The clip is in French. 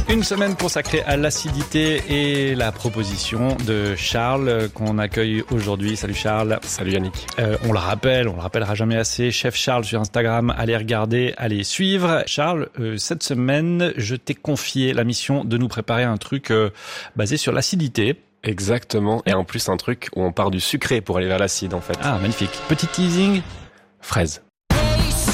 Une semaine consacrée à l'acidité et la proposition de Charles qu'on accueille aujourd'hui. Salut Charles. Salut Yannick. On le rappellera jamais assez. Chef Charles sur Instagram, allez regarder, allez suivre. Charles, cette semaine, je t'ai confié la mission de nous préparer un truc basé sur l'acidité. Exactement. Et en plus, un truc où on part du sucré pour aller vers l'acide, en fait. Ah, magnifique. Petit teasing. Fraise.